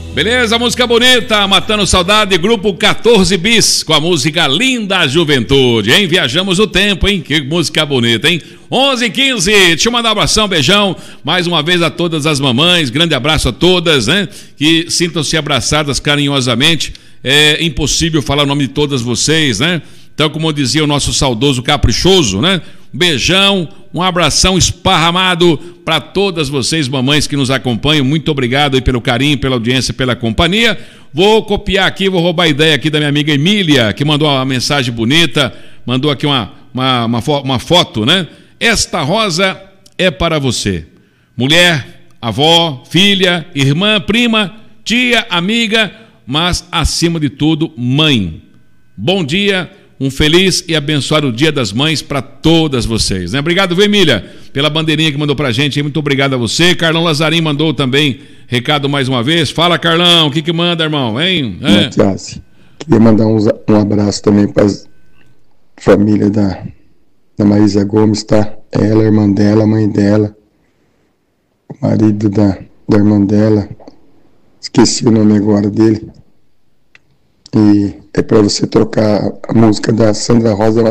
Beleza, música bonita, Matando Saudade, grupo 14 Bis, com a música Linda Juventude, hein? Viajamos o tempo, hein? Que música bonita, hein? 11h15, deixa eu mandar um abração, beijão, mais uma vez a todas as mamães, grande abraço a todas, né? Que sintam-se abraçadas carinhosamente, é impossível falar o nome de todas vocês, né? Então, como dizia o nosso saudoso Caprichoso, né? Um beijão, um abração esparramado para todas vocês, mamães que nos acompanham. Muito obrigado aí pelo carinho, pela audiência, pela companhia. Vou copiar aqui, vou roubar a ideia aqui da minha amiga Emília, que mandou uma mensagem bonita, mandou aqui uma foto, né? Esta rosa é para você. Mulher, avó, filha, irmã, prima, tia, amiga, mas acima de tudo, mãe. Bom dia. Um feliz e abençoado Dia das Mães para todas vocês, né? Obrigado, viu, Emília, pela bandeirinha que mandou pra gente. Muito obrigado a você. Carlão Lazarim mandou também recado mais uma vez. Fala, Carlão, o que manda, irmão, hein? Matias, queria mandar um abraço também para a família da Marisa Gomes, tá? Ela, a irmã dela, a mãe dela, o marido da irmã dela. Esqueci o nome agora dele. E é para você trocar a música da Sandra Rosa